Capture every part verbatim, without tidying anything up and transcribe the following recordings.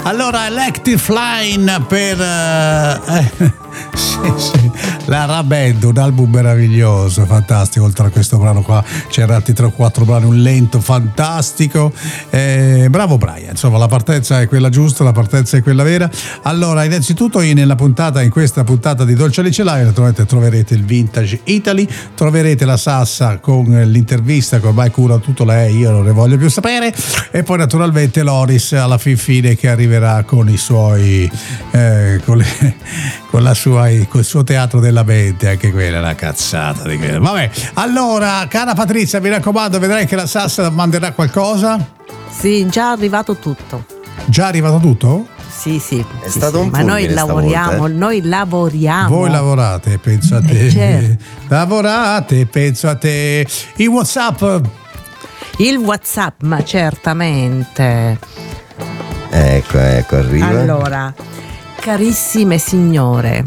Allora, Electric Flying per eh, sì, sì, la Rabendo, un album meraviglioso, fantastico. Oltre a questo brano qua c'erano altri tre o quattro brani, un lento fantastico. Eh, bravo Brian, insomma la partenza è quella giusta, la partenza è quella vera. Allora, innanzitutto nella puntata, in questa puntata di Dolce Licelai, naturalmente troverete il Vintage Italy, troverete la Sassa con l'intervista che ormai cura tutto lei, io non ne voglio più sapere, e poi naturalmente Loris alla fin fine che arriverà con i suoi eh, con, le, con la sua col suo teatro della mente, anche quella è una cazzata di quella. Vabbè, allora cara Patrizia, mi raccomando, vedrai che la Sassa manderà qualcosa. Sì, già è arrivato tutto. Già è arrivato tutto? Sì, sì, è sì, stato sì. un Ma noi lavoriamo, stavolta, eh? noi lavoriamo. Voi lavorate, penso a te. Eh, certo. Lavorate, penso a te. I WhatsApp. Il WhatsApp, ma certamente. Ecco, ecco, arriva. Allora, carissime signore,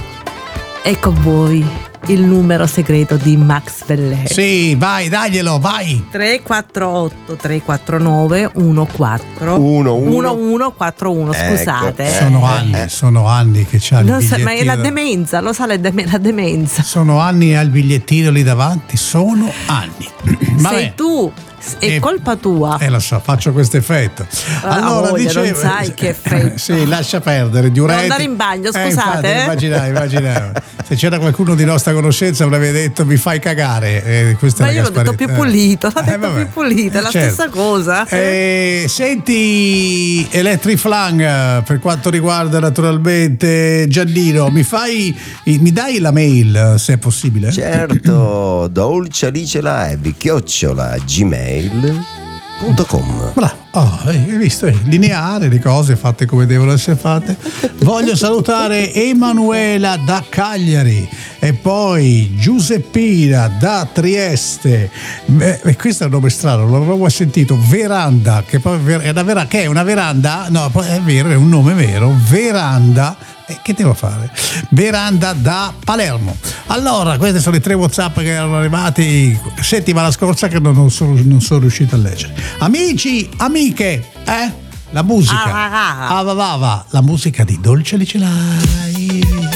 ecco voi il numero segreto di Max Velleri. Sì, vai, daglielo, vai. tre quattro otto tre quattro nove uno quattro uno uno uno quattro uno, scusate. Ecco. Sono anni, sono anni che c'ha il Lo sa, bigliettino. ma è la demenza, lo sa, la dem- la demenza. Sono anni al bigliettino lì davanti, sono anni. Vabbè. Sei tu, è Eh, colpa tua. Eh lo so, faccio questo effetto. Ah, Allora voglia, dicevo, non sai che effetto. Sì, lascia perdere. Diuretico. Devo andare in bagno, Eh, scusate, infatti, eh. immaginavo, immaginavo. Se c'era qualcuno di nostra conoscenza avrebbe detto mi fai cagare. Eh, questa Ma è io la l'ho detto più Gasparetti. pulito, l'ho Eh, detto vabbè. più pulito, è la Certo. stessa cosa. Eh, senti Electric Flang, per quanto riguarda naturalmente Giannino, mi fai mi dai la mail se è possibile? Certo, Dolce Live chiocciola gmail punto com. Bravo, oh, hai visto? Eh, lineare, le cose fatte come devono essere fatte. Voglio salutare Emanuela da Cagliari e poi Giuseppina da Trieste. Eh, questo è un nome strano, non l'avevo mai sentito. Veranda, che poi è una, vera, che è una veranda? No, è vero, è un nome vero. Veranda. Eh, che devo fare? Veranda da Palermo. Allora, questi sono i tre WhatsApp che erano arrivati settimana scorsa che non sono, non sono riuscito a leggere. Amici, amiche, eh? La musica. Ah, ah, ah. Ah, va, va, va. La musica di Dolce Licelai.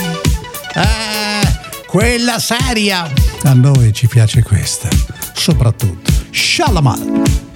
Eh, quella seria. A noi ci piace questa. Soprattutto. Shalom.